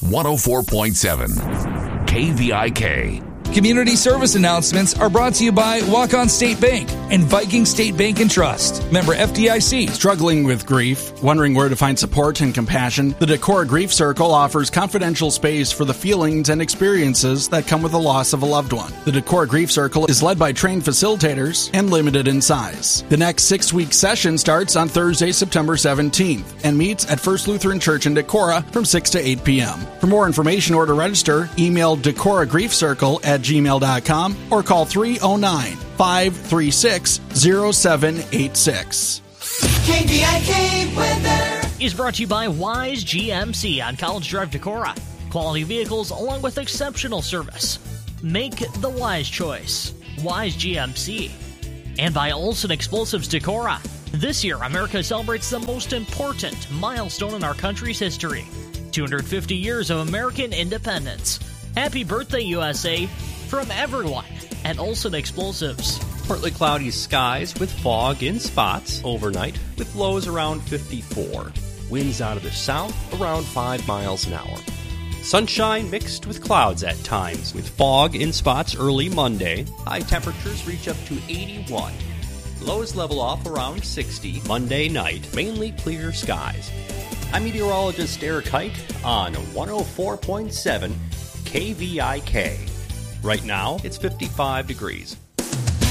104.7 KVIK. Community service announcements are brought to you by Walk-On State Bank and Viking State Bank and Trust. Member FDIC. Struggling with grief? Wondering where to find support and compassion? The Decorah Grief Circle offers confidential space for the feelings and experiences that come with the loss of a loved one. The Decorah Grief Circle is led by trained facilitators and limited in size. The next 6-week session starts on Thursday, September 17th and meets at First Lutheran Church in Decorah from 6 to 8 p.m. For more information or to register, email decorahgriefcircle@gmail.com or call 309-536-0786. KVIK weather is brought to you by Wise GMC on College Drive, Decorah. Quality vehicles along with exceptional service. Make the wise choice. Wise GMC. And by Olson Explosives Decorah. This year, America celebrates the most important milestone in our country's history. 250 years of American independence. Happy birthday, USA, from everyone at Olson Explosives. Partly cloudy skies with fog in spots overnight with lows around 54. Winds out of the south around 5 miles an hour. Sunshine mixed with clouds at times with fog in spots early Monday. High temperatures reach up to 81. Lows level off around 60 Monday night. Mainly clear skies. I'm meteorologist Eric Height on 104.7 KVIK. Right now, it's 55 degrees.